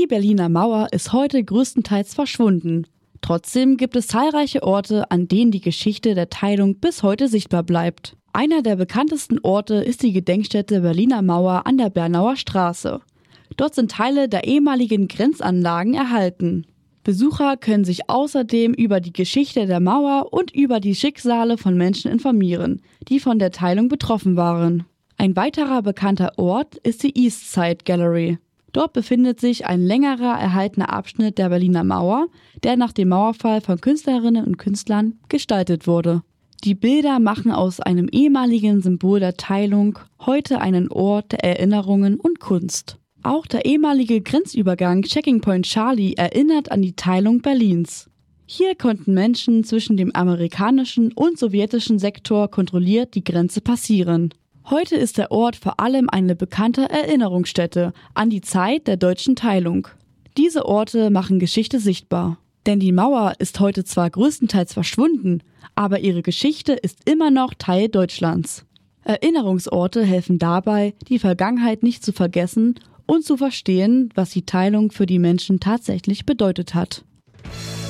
Die Berliner Mauer ist heute größtenteils verschwunden. Trotzdem gibt es zahlreiche Orte, an denen die Geschichte der Teilung bis heute sichtbar bleibt. Einer der bekanntesten Orte ist die Gedenkstätte Berliner Mauer an der Bernauer Straße. Dort sind Teile der ehemaligen Grenzanlagen erhalten. Besucher können sich außerdem über die Geschichte der Mauer und über die Schicksale von Menschen informieren, die von der Teilung betroffen waren. Ein weiterer bekannter Ort ist die East Side Gallery. Dort befindet sich ein längerer erhaltener Abschnitt der Berliner Mauer, der nach dem Mauerfall von Künstlerinnen und Künstlern gestaltet wurde. Die Bilder machen aus einem ehemaligen Symbol der Teilung heute einen Ort der Erinnerungen und Kunst. Auch der ehemalige Grenzübergang Checking Point Charlie erinnert an die Teilung Berlins. Hier konnten Menschen zwischen dem amerikanischen und sowjetischen Sektor kontrolliert die Grenze passieren. Heute ist der Ort vor allem eine bekannte Erinnerungsstätte an die Zeit der deutschen Teilung. Diese Orte machen Geschichte sichtbar. Denn die Mauer ist heute zwar größtenteils verschwunden, aber ihre Geschichte ist immer noch Teil Deutschlands. Erinnerungsorte helfen dabei, die Vergangenheit nicht zu vergessen und zu verstehen, was die Teilung für die Menschen tatsächlich bedeutet hat.